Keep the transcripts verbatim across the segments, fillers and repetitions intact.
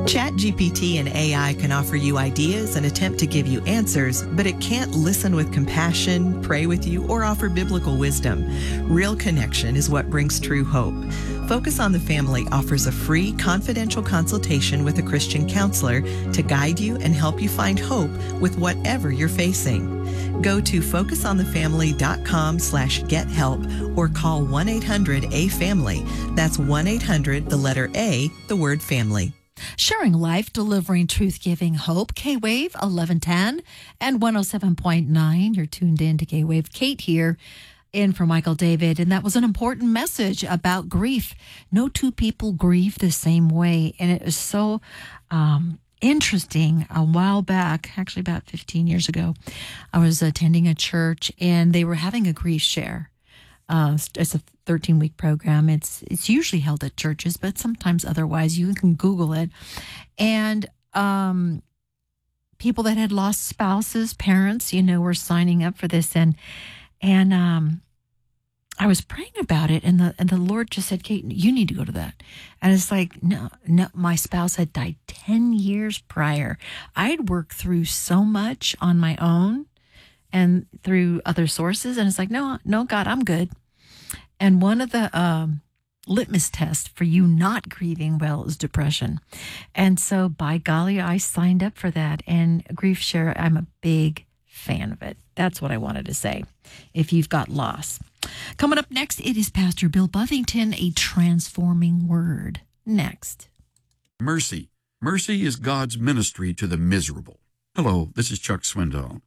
ChatGPT and A I can offer you ideas and attempt to give you answers, but it can't listen with compassion, pray with you, or offer biblical wisdom. Real connection is what brings true hope. Focus on the Family offers a free, confidential consultation with a Christian counselor to guide you and help you find hope with whatever you're facing. Go to focusonthefamily.com slash get help or call one eight hundred A family. That's one eight hundred, the letter A, the word family. Sharing life, delivering truth, giving hope. K-Wave eleven ten and one oh seven point nine. You're tuned in to K-Wave. Kate here, in for Michael David. And that was an important message about grief. No two people grieve the same way. And it was so um, interesting. A while back, actually about fifteen years ago, I was attending a church and they were having a grief share. Uh, it's a thirteen-week program. It's it's usually held at churches, but sometimes otherwise. You can Google it. And um, people that had lost spouses, parents, you know, were signing up for this. And and um, I was praying about it, and the and the Lord just said, "Kate, you need to go to that." And it's like, no, no, my spouse had died ten years prior. I'd worked through so much on my own and through other sources. And it's like, no, no, God, I'm good. And one of the um, litmus tests for you not grieving well is depression. And so by golly, I signed up for that. And Grief Share, I'm a big fan of it. That's what I wanted to say. If you've got loss. Coming up next, it is Pastor Bill Buffington, a transforming word. Next. Mercy. Mercy is God's ministry to the miserable. Hello, this is Chuck Swindoll.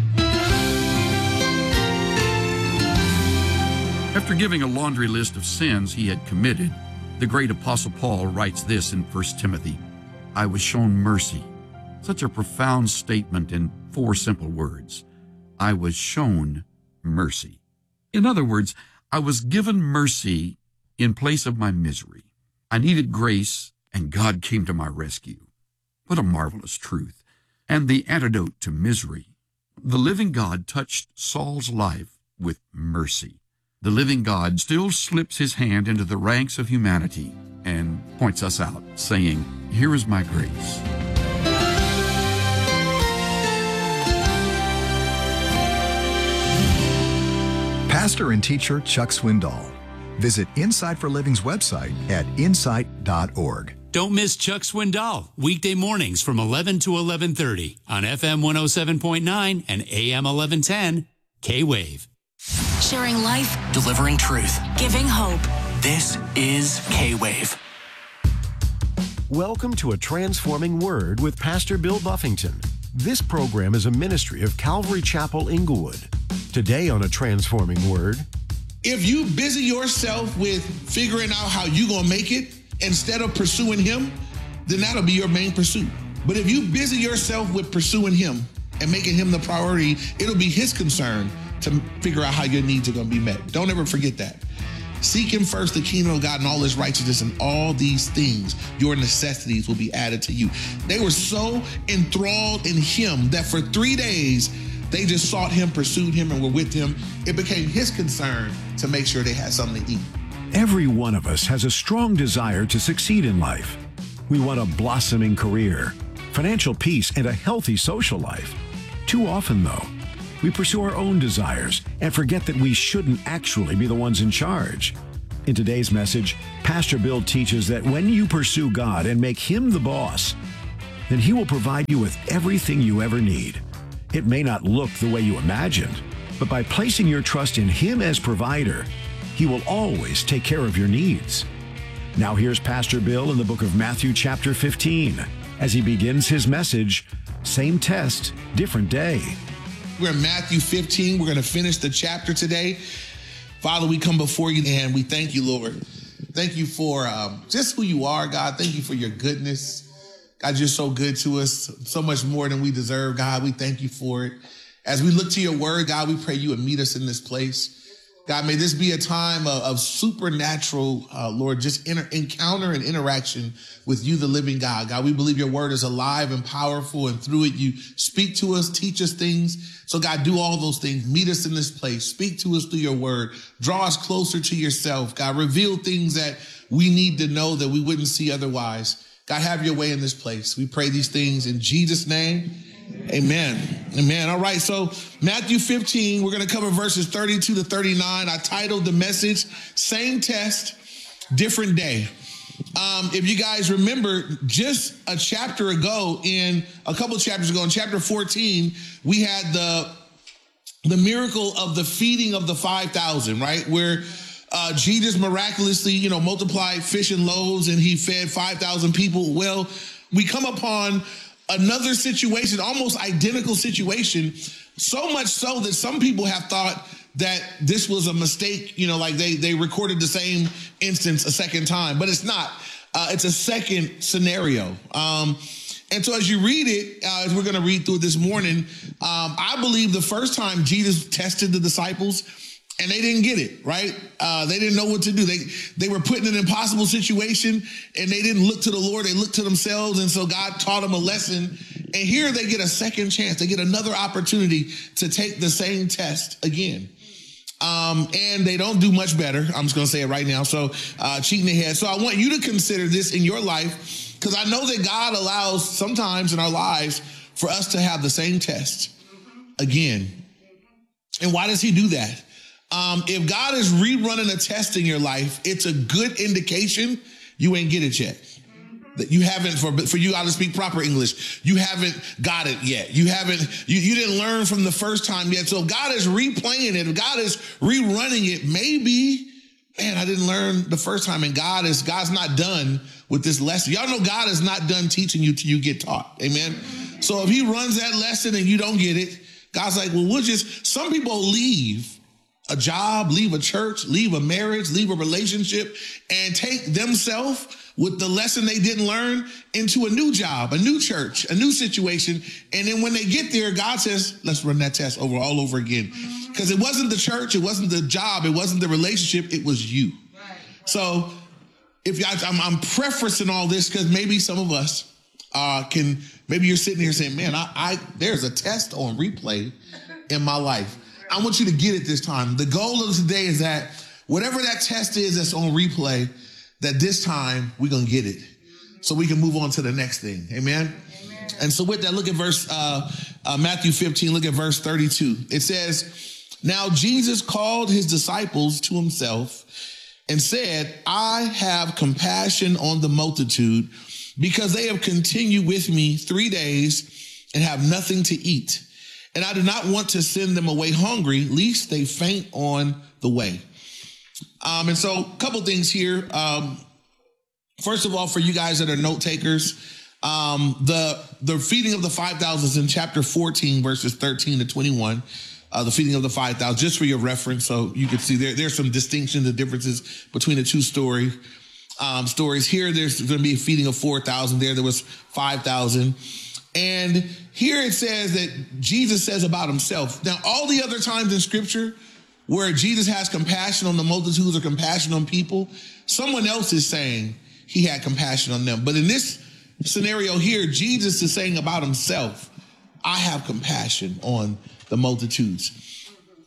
After giving a laundry list of sins he had committed, the great Apostle Paul writes this in First Timothy, I was shown mercy. Such a profound statement in four simple words. I was shown mercy. In other words, I was given mercy in place of my misery. I needed grace, and God came to my rescue. What a marvelous truth. And the antidote to misery. The living God touched Saul's life with mercy. The living God still slips his hand into the ranks of humanity and points us out, saying, here is my grace. Pastor and teacher Chuck Swindoll. Visit Insight for Living's website at insight dot org. Don't miss Chuck Swindoll, weekday mornings from eleven to eleven thirty on F M one oh seven point nine and A M eleven ten, K-Wave. Sharing life, delivering truth, giving hope. This is K-Wave. Welcome to A Transforming Word with Pastor Bill Buffington. This program is a ministry of Calvary Chapel, Inglewood. Today on A Transforming Word. If you busy yourself with figuring out how you're going to make it instead of pursuing him, then that'll be your main pursuit. But if you busy yourself with pursuing him and making him the priority, it'll be his concern to figure out how your needs are going to be met. Don't ever forget that. Seek him first, the kingdom of God and all his righteousness, and all these things, your necessities, will be added to you. They were so enthralled in him that for three days, they just sought him, pursued him, and were with him. It became his concern to make sure they had something to eat. Every one of us has a strong desire to succeed in life. We want a blossoming career, financial peace, and a healthy social life. Too often, though, we pursue our own desires and forget that we shouldn't actually be the ones in charge. In today's message, Pastor Bill teaches that when you pursue God and make him the boss, then he will provide you with everything you ever need. It may not look the way you imagined, but by placing your trust in him as provider, he will always take care of your needs. Now here's Pastor Bill in the book of Matthew chapter fifteen, as he begins his message, Same Test, Different Day. We're in Matthew fifteen. We're going to finish the chapter today. Father, we come before you and we thank you, Lord. Thank you for um, just who you are, God. Thank you for your goodness. God, you're so good to us, so much more than we deserve, God. We thank you for it. As we look to your word, God, we pray you would meet us in this place. God, may this be a time of, of supernatural, uh, Lord, just inter- encounter and interaction with you, the living God. God, we believe your word is alive and powerful, and through it, you speak to us, teach us things. So God, do all those things. Meet us in this place. Speak to us through your word. Draw us closer to yourself. God, reveal things that we need to know that we wouldn't see otherwise. God, have your way in this place. We pray these things in Jesus' name. Amen. Amen. All right. So Matthew fifteen, we're going to cover verses thirty-two to thirty-nine. I titled the message, Same Test, Different Day. Um, if you guys remember, just a chapter ago, in a couple of chapters ago, in chapter fourteen, we had the, the miracle of the feeding of the five thousand, right? Where uh, Jesus miraculously, you know, multiplied fish and loaves and he fed five thousand people. Well, we come upon another situation, almost identical situation, so much so that some people have thought that this was a mistake, you know, like they, they recorded the same instance a second time, but it's not. Uh, it's a second scenario. Um, and so as you read it, uh, as we're going to read through it this morning, um, I believe the first time Jesus tested the disciples, and they didn't get it, right? Uh, they didn't know what to do. They they were put in an impossible situation, and they didn't look to the Lord. They looked to themselves, and so God taught them a lesson. And here they get a second chance. They get another opportunity to take the same test again. Um, and they don't do much better. I'm just going to say it right now. So uh, cheating ahead. So I want you to consider this in your life, because I know that God allows sometimes in our lives for us to have the same test again. And why does he do that? Um, if God is rerunning a test in your life, it's a good indication you ain't get it yet. That you haven't, for for you all to speak proper English, you haven't got it yet. You haven't, you, you didn't learn from the first time yet. So if God is replaying it, if God is rerunning it, maybe, man, I didn't learn the first time, and God is, God's not done with this lesson. Y'all know God is not done teaching you till you get taught. Amen. So if he runs that lesson and you don't get it, God's like, well, we'll just, some people leave a job, leave a church, leave a marriage, leave a relationship, and take themselves with the lesson they didn't learn into a new job, a new church, a new situation. And then when they get there, God says, let's run that test over all over again. Because it wasn't the church, it wasn't the job, it wasn't the relationship, it was you. Right. So if I, I'm, I'm prefacing all this because maybe some of us uh, can, maybe you're sitting here saying, man, I, I there's a test on replay in my life. I want you to get it this time. The goal of today is that whatever that test is that's on replay, that this time we're going to get it so we can move on to the next thing. Amen. Amen. And so with that, look at verse, uh, uh, Matthew fifteen, look at verse thirty-two. It says, now Jesus called his disciples to himself and said, I have compassion on the multitude because they have continued with me three days and have nothing to eat. And I do not want to send them away hungry, lest they faint on the way. Um, and so a couple things here. Um, first of all, for you guys that are note takers, um, the, the feeding of the five thousand is in chapter fourteen, verses thirteen to twenty-one. Uh, the feeding of the five thousand, just for your reference. So you can see there, there's some distinctions and differences between the two story, um, stories. Here, there's going to be a feeding of four thousand. There, there was five thousand. And here it says that Jesus says about himself. Now, all the other times in scripture where Jesus has compassion on the multitudes or compassion on people, someone else is saying he had compassion on them. But in this scenario here, Jesus is saying about himself, I have compassion on the multitudes.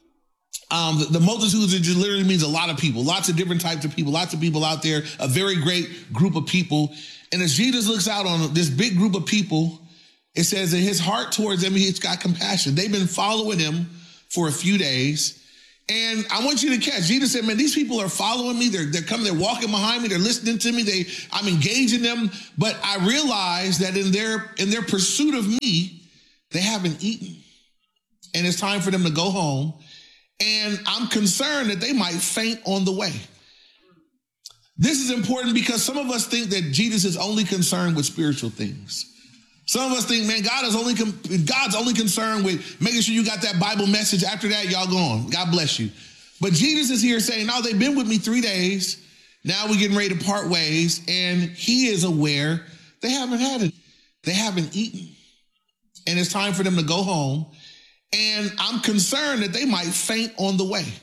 Um, the, the multitudes, it just literally means a lot of people, lots of different types of people, lots of people out there, a very great group of people. And as Jesus looks out on this big group of people, it says that his heart towards them, he's got compassion. They've been following him for a few days. And I want you to catch, Jesus said, man, these people are following me. They're, they're coming, they're walking behind me. They're listening to me. They, I'm engaging them. But I realize that in their, in their pursuit of me, they haven't eaten. And it's time for them to go home. And I'm concerned that they might faint on the way. This is important because some of us think that Jesus is only concerned with spiritual things. Some of us think, man, God is only God's only concerned with making sure you got that Bible message. After that, y'all go on. God bless you. But Jesus is here saying, no, they've been with me three days. Now we're getting ready to part ways. And he is aware they haven't had it. They haven't eaten. And it's time for them to go home. And I'm concerned that they might faint on the way.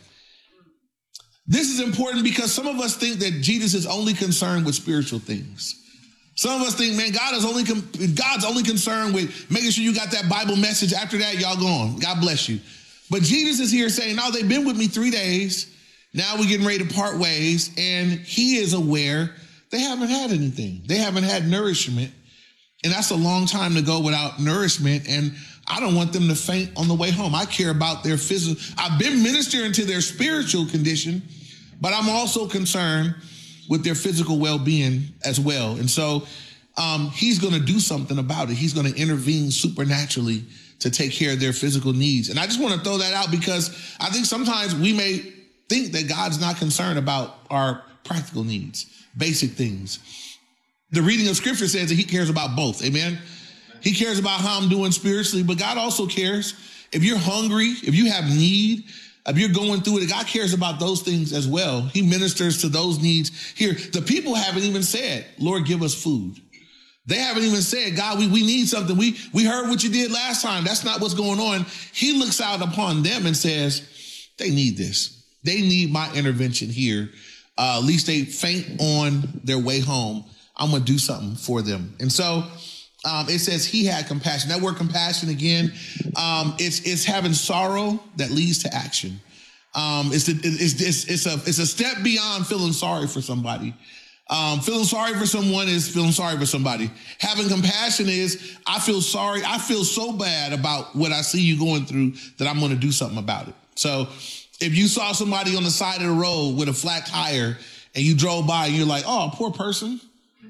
This is important because some of us think that Jesus is only concerned with spiritual things. Some of us think, man, God is only God's only concerned with making sure you got that Bible message. After that, y'all go on. God bless you. But Jesus is here saying, no, they've been with me three days. Now we're getting ready to part ways. And he is aware they haven't had anything. They haven't had nourishment. And that's a long time to go without nourishment. And I don't want them to faint on the way home. I care about their physical. I've been ministering to their spiritual condition, but I'm also concerned with their physical well-being as well. And so um, he's going to do something about it. He's going to intervene supernaturally to take care of their physical needs. And I just want to throw that out because I think sometimes we may think that God's not concerned about our practical needs, basic things. The reading of scripture says that he cares about both. Amen. He cares about how I'm doing spiritually, but God also cares. If you're hungry, if you have need, if you're going through it, God cares about those things as well. He ministers to those needs here. The people haven't even said, Lord, give us food. They haven't even said, God, we, we need something. We, we heard what you did last time. That's not what's going on. He looks out upon them and says, they need this. They need my intervention here. Uh, at least they faint on their way home. I'm going to do something for them. And so um, it says he had compassion. That word compassion again, um, it's it's having sorrow that leads to action. Um, it's, it's, it's, it's, a, it's a step beyond feeling sorry for somebody. Um, feeling sorry for someone is feeling sorry for somebody. Having compassion is I feel sorry. I feel so bad about what I see you going through that I'm going to do something about it. So if you saw somebody on the side of the road with a flat tire and you drove by and you're like, oh, poor person.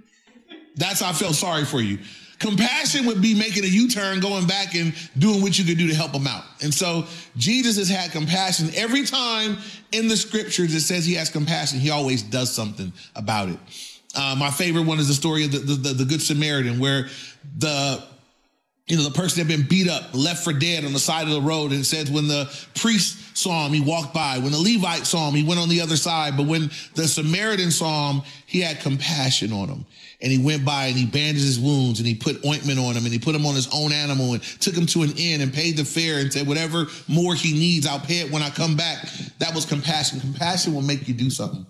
That's how I felt sorry for you. Compassion would be making a U-turn, going back and doing what you could do to help them out. And so Jesus has had compassion. Every time in the scriptures it says he has compassion, he always does something about it. Uh, my favorite one is the story of the, the, the Good Samaritan, where the You know, the person had been beat up, left for dead on the side of the road. And it says when the priest saw him, he walked by. When the Levite saw him, he went on the other side. But when the Samaritan saw him, he had compassion on him. And he went by and he bandaged his wounds and he put ointment on him and he put him on his own animal and took him to an inn and paid the fare and said, whatever more he needs, I'll pay it when I come back. That was compassion. Compassion will make you do something.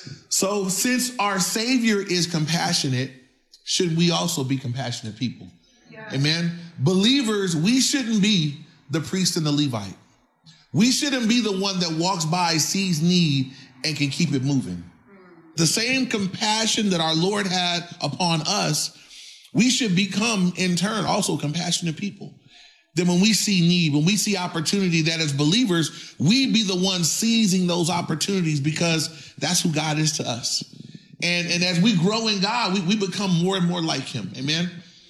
So since our Savior is compassionate, should we also be compassionate people? Amen. Believers, we shouldn't be the priest and the Levite. We shouldn't be the one that walks by, sees need, and can keep it moving. The same compassion that our Lord had upon us, we should become in turn also compassionate people. Then when we see need, when we see opportunity, that as believers, we be the ones seizing those opportunities because that's who God is to us. And, and as we grow in God, we, we become more and more like him. Amen.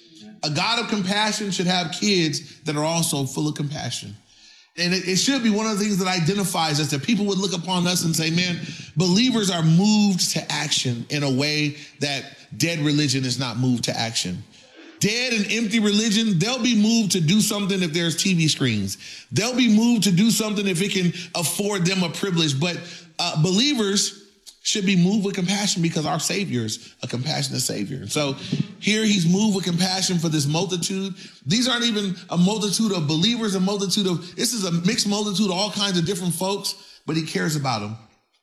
A God of compassion should have kids that are also full of compassion. And it, it should be one of the things that identifies us, that people would look upon us and say, man, believers are moved to action in a way that dead religion is not moved to action. Dead and empty religion, they'll be moved to do something if there's T V screens. They'll be moved to do something if it can afford them a privilege. But uh, believers should be moved with compassion because our Savior is a compassionate Savior. So here he's moved with compassion for this multitude. These aren't even a multitude of believers, a multitude of, this is a mixed multitude of all kinds of different folks, but he cares about them.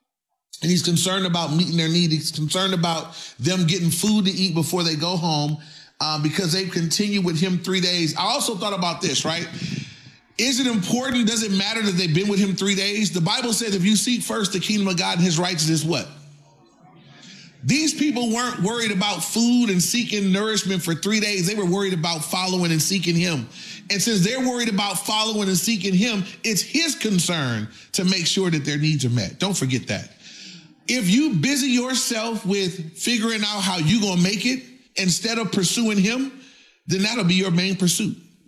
And he's concerned about meeting their need. He's concerned about them getting food to eat before they go home um, because they've continued with him three days. I also thought about this, right? Is it important? Does it matter that they've been with him three days? The Bible says if you seek first the kingdom of God and his righteousness, what? These people weren't worried about food and seeking nourishment for three days. They were worried about following and seeking him. And since they're worried about following and seeking him, it's his concern to make sure that their needs are met. Don't forget that. If you busy yourself with figuring out how you're going to make it instead of pursuing him, then that'll be your main pursuit.